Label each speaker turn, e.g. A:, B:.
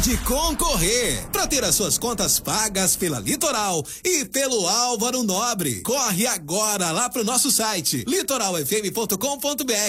A: pode concorrer. Para ter as suas contas pagas pela Litoral e pelo Álvaro Nobre. Corre agora lá pro nosso site litoralfm.com.br